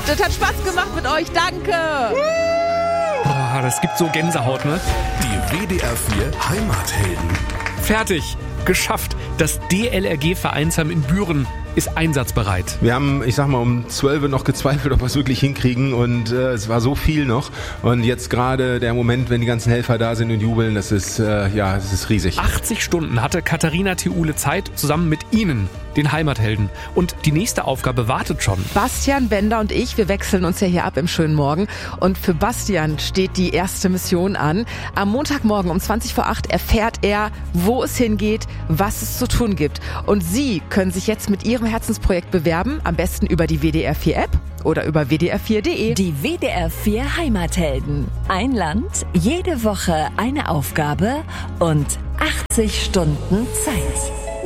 Das hat Spaß gemacht mit euch. Danke. Boah, das gibt so Gänsehaut, ne? Die WDR 4 Heimathelden. Fertig. Geschafft. Das DLRG-Vereinsheim in Büren ist einsatzbereit. Wir haben, ich sag mal, um 12 Uhr noch gezweifelt, ob wir es wirklich hinkriegen und es war so viel noch und jetzt gerade der Moment, wenn die ganzen Helfer da sind und jubeln, das ist riesig. 80 Stunden hatte Katharina Thiule Zeit, zusammen mit Ihnen, den Heimathelden. Und die nächste Aufgabe wartet schon. Bastian Bender und ich, wir wechseln uns ja hier ab im schönen Morgen. Und für Bastian steht die erste Mission an. Am Montagmorgen um 20:08 erfährt er, wo es hingeht, was es zu tun gibt. Und Sie können sich jetzt mit Ihrem Herzensprojekt bewerben, am besten über die WDR 4 App oder über wdr4.de. Die WDR 4 Heimathelden. Ein Land, jede Woche eine Aufgabe und 80 Stunden Zeit.